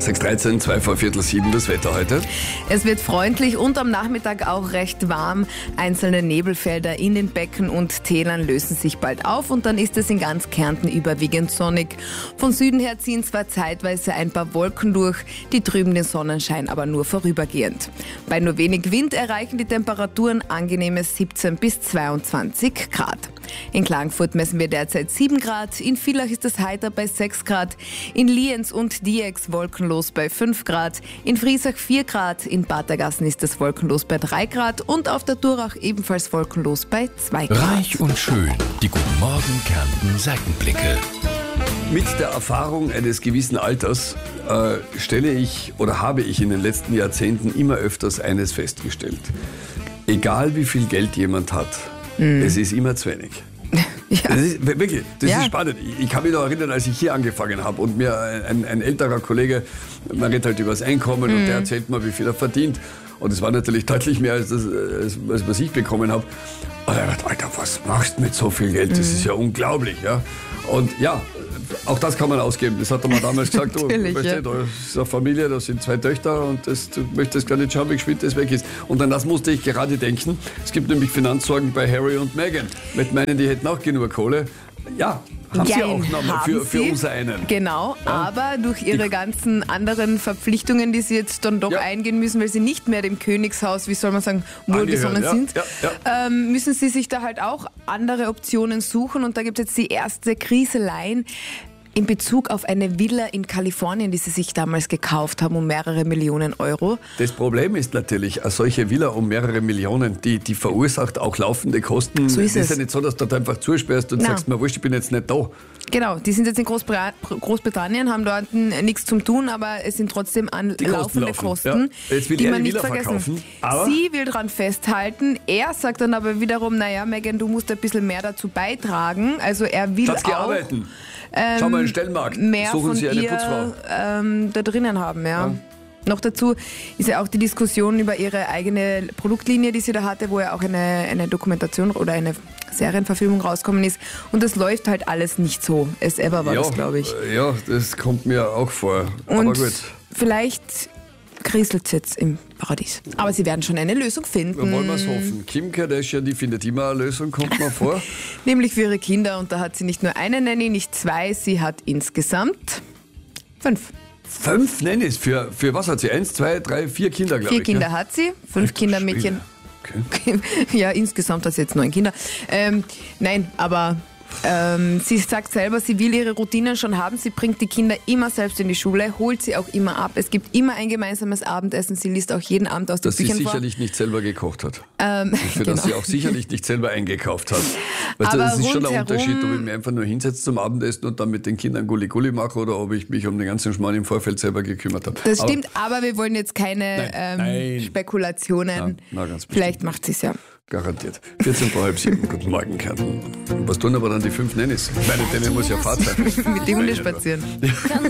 6:13, 2 vor Viertel 7 das Wetter heute. Es wird freundlich und am Nachmittag auch recht warm. Einzelne Nebelfelder in den Becken und Tälern lösen sich bald auf und dann ist es in ganz Kärnten überwiegend sonnig. Von Süden her ziehen zwar zeitweise ein paar Wolken durch, die trüben den Sonnenschein aber nur vorübergehend. Bei nur wenig Wind erreichen die Temperaturen angenehme 17 bis 22 Grad. In Klagenfurt messen wir derzeit 7 Grad, in Villach ist es heiter bei 6 Grad, in Lienz und Diex wolkenlos bei 5 Grad, in Friesach 4 Grad, in Batergassen ist es wolkenlos bei 3 Grad und auf der Durach ebenfalls wolkenlos bei 2 Grad. Reich und schön, die Guten Morgen Kärnten Seitenblicke. Mit der Erfahrung eines gewissen Alters stelle ich oder habe ich in den letzten Jahrzehnten immer öfters eines festgestellt. Egal wie viel Geld jemand hat, es ist immer zu wenig. Ja. Das ist wirklich, das Ja. ist spannend. Ich kann mich noch erinnern, als ich hier angefangen habe und mir ein älterer Kollege, man redet halt über das Einkommen und der erzählt mir, wie viel er verdient. Und es war natürlich deutlich mehr, als was ich bekommen habe. Und er hat, Alter, was machst du mit so viel Geld? Das ist ja unglaublich. Ja? Und ja, auch das kann man ausgeben. Das hat er mir damals gesagt. Natürlich, weißt du, da ist eine Familie, da sind 2 Töchter und du möchtest gar nicht schauen, wie geschwind das weg ist. Und an das musste ich gerade denken. Es gibt nämlich Finanzsorgen bei Harry und Meghan. Mit meinen, die hätten auch genug Kohle. Ja, haben sie auch nochmal für uns einen. Genau, aber durch ihre ganzen anderen Verpflichtungen, die sie jetzt dann doch eingehen müssen, weil sie nicht mehr dem Königshaus, wie soll man sagen, wohlgesonnen sind, müssen sie sich da halt auch andere Optionen suchen. Und da gibt es jetzt die erste Kriseleien in Bezug auf eine Villa in Kalifornien, die sie sich damals gekauft haben, um mehrere Millionen Euro. Das Problem ist natürlich, eine solche Villa um mehrere Millionen, die verursacht auch laufende Kosten. So ist es. Es Ist ja nicht so, dass du da einfach zusperrst und sagst, mir wurscht, ich bin jetzt nicht da. Genau, die sind jetzt in Großbritannien, haben dort nichts zum tun, aber es sind trotzdem laufende Kosten, Ja. Jetzt will die er man die nicht Villa vergessen. verkaufen, aber Sie will daran festhalten, er sagt dann aber wiederum, naja, Meghan, du musst ein bisschen mehr dazu beitragen. Also er will Schatz, geh auch arbeiten. Schau mal in den Stellenmarkt. mehr Suchen von Sie eine ihr Putzfrau. da drinnen haben. Ja. Noch dazu ist ja auch die Diskussion über ihre eigene Produktlinie, die sie da hatte, wo ja auch eine Dokumentation oder eine Serienverfilmung rauskommen ist. Und das läuft halt alles nicht so. As ever war das, glaube ich. Ja, das kommt mir auch vor. Und aber gut. vielleicht kriselt es jetzt im Paradies. Aber sie werden schon eine Lösung finden. Dann wollen wir es hoffen. Kim Kardashian, die findet immer eine Lösung, kommt mir vor. Nämlich für ihre Kinder. Und da hat sie nicht nur eine Nanny, nicht 2, sie hat insgesamt 5. 5 Nannies. Für was hat sie? 1, 2, 3, 4 Kinder, glaube ich. 4 Kinder hat sie, 5 Kindermädchen. Okay. Ja, insgesamt hat sie jetzt 9 Kinder. Nein, aber sie sagt selber, sie will ihre Routinen schon haben. Sie bringt die Kinder immer selbst in die Schule, holt sie auch immer ab. Es gibt immer ein gemeinsames Abendessen. Sie liest auch jeden Abend aus den Dass sie Büchern vor. sicherlich nicht selber gekocht hat. Für das sie auch sicherlich nicht selber eingekauft hat. Weißt du, Aber das ist schon ein rundherum- Unterschied, ob ich mich einfach nur hinsetze zum Abendessen und dann mit den Kindern Gulli-Gulli mache oder ob ich mich um den ganzen Schmarrn im Vorfeld selber gekümmert habe. Das stimmt, aber wir wollen jetzt keine Nein. Spekulationen. Na, ganz bestimmt. Vielleicht macht sie es ja. Garantiert. 14 vor halb 7. Guten Morgen, Kärnten. Was tun aber dann die 5 Nannies? Ich meine, denen muss ja Fahrt sein. Mit die Hunde spazieren. Ganz